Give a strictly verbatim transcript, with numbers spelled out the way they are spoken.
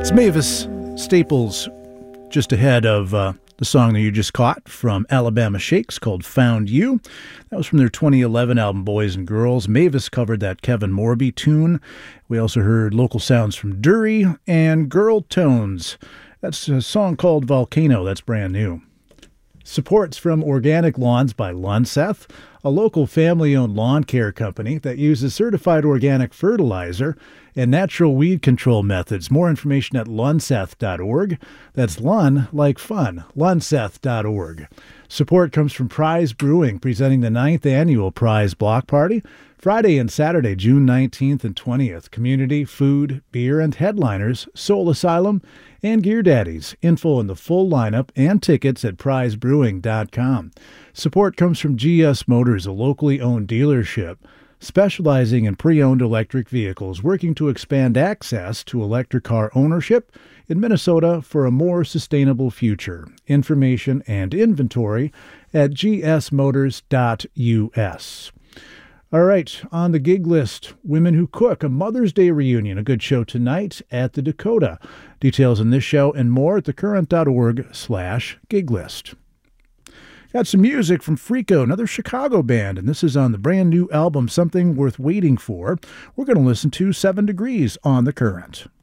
It's Mavis Staples just ahead of uh, the song that you just caught from Alabama Shakes called Found You. That was from their twenty eleven album Boys and Girls. Mavis covered that Kevin Morby tune. We also heard local sounds from Dury and Girl Tones. That's a song called Volcano. That's brand new. Support's from Organic Lawns by Lunseth, a local family-owned lawn care company that uses certified organic fertilizer and natural weed control methods. More information at lunseth dot org. That's Lun like fun, lunseth dot org. Support comes from Prize Brewing, presenting the ninth annual Prize Block Party, Friday and Saturday, June nineteenth and twentieth. Community, food, beer, and headliners, Soul Asylum, and Gear Daddies. Info on the full lineup and tickets at prize brewing dot com. Support comes from G S Motors, a locally owned dealership specializing in pre-owned electric vehicles, working to expand access to electric car ownership in Minnesota for a more sustainable future. Information and inventory at g s motors dot u s. All right, on the gig list, Women Who Cook, a Mother's Day reunion, a good show tonight at the Dakota. Details on this show and more at thecurrent.org slash gig list. Got some music from Freako, another Chicago band, and this is on the brand new album Something Worth Waiting For. We're going to listen to Seven Degrees on The Current.